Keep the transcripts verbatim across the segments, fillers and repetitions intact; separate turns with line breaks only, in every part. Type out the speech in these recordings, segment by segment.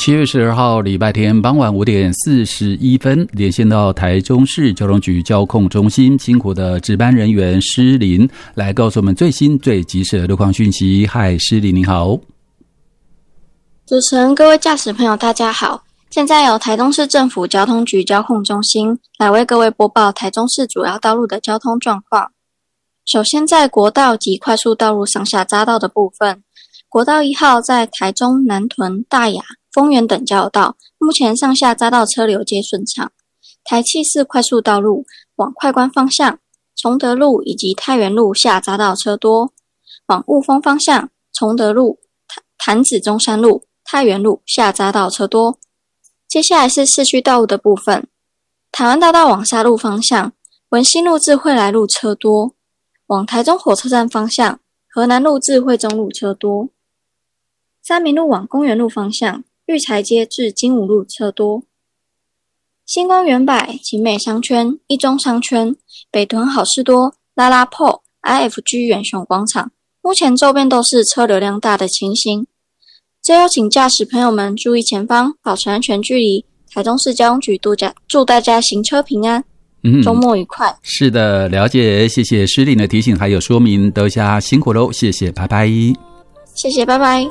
七月十二号礼拜天傍晚五点四十一分，连线到台中市交通局交控中心，辛苦的值班人员施林来告诉我们最新最及时的路况讯息。嗨，施林你好。
主持人，各位驾驶朋友大家好，现在由台中市政府交通局交控中心来为各位播报台中市主要道路的交通状况。首先在国道及快速道路上下匝道的部分，国道一号在台中、南屯、大雅、丰原等交流道，目前上下匝道车流皆顺畅。台七四快速道路往快关方向，崇德路以及太原路下匝道车多；往雾峰方向，崇德路、潭子中山路、太原路下匝道车多。接下来是市区道路的部分，台湾大道往沙路方向，文心路至惠来路车多；往台中火车站方向，河南路至惠中路车多；三民路往公园路方向，育才街至金武路车多；星光远百、景美商圈、一中商圈、北屯好事多、拉拉铺、I F G 远雄广场，目前周边都是车流量大的情形。最后请驾驶朋友们注意前方，保持安全距离。台中市交通局祝大家行车平安，嗯，周末愉快。
是的，了解，谢谢施林的提醒还有说明，德霞辛苦喽，谢谢，拜拜。
谢谢，拜拜。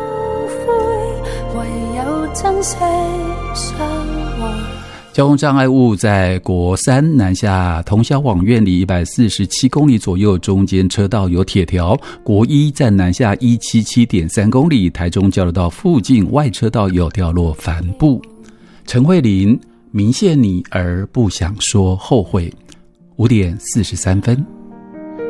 交通障碍物在国三南下通霄往苑里一百四十七公里左右，中间车道有铁条；国一在南下一百七十七点三公里，台中交流道附近外车道有掉落帆布。陈慧琳，明谢你而不想说后悔。五点四十三分。